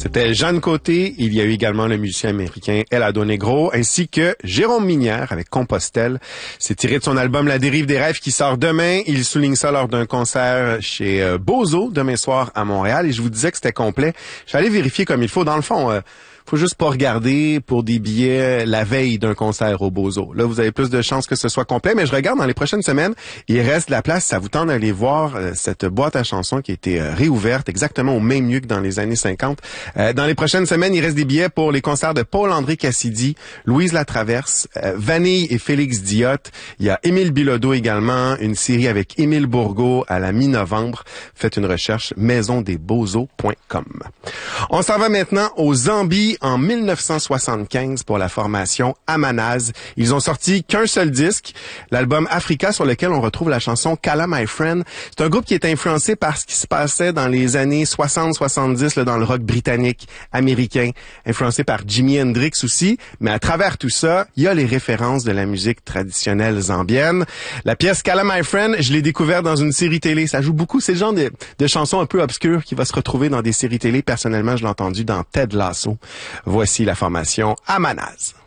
C'était Jeanne Côté. Il y a eu également le musicien américain Elado Negro, ainsi que Jérôme Minière avec Compostelle. C'est tiré de son album La Dérive des rêves qui sort demain. Il souligne ça lors d'un concert chez Bozo demain soir à Montréal. Et je vous disais que c'était complet. Je suis allé vérifier comme il faut. Dans le fond, faut juste pas regarder pour des billets la veille d'un concert au Bozo. Là, vous avez plus de chances que ce soit complet, mais je regarde dans les prochaines semaines, il reste de la place. Ça vous tente d'aller voir cette boîte à chansons qui a été réouverte exactement au même lieu que dans les années 50. Dans les prochaines semaines, il reste des billets pour les concerts de Paul-André Cassidy, Louise Latraverse, Vanille et Félix Diot. Il y a Émile Bilodeau également, une série avec Émile Bourgault à la mi-novembre. Faites une recherche maisondesbozos.com. On s'en va maintenant aux Zambie en 1975 pour la formation Amanaz. Ils ont sorti qu'un seul disque, l'album Africa, sur lequel on retrouve la chanson Kala My Friend. C'est un groupe qui est influencé par ce qui se passait dans les années 60-70 dans le rock britannique, américain, influencé par Jimi Hendrix aussi, mais à travers tout ça, il y a les références de la musique traditionnelle zambienne. La pièce Kala My Friend, je l'ai découvert dans une série télé. Ça joue beaucoup, c'est le genre de chansons un peu obscures qui va se retrouver dans des séries télé. Personnellement, je l'ai entendu dans Ted Lasso. Voici la formation Amanaz.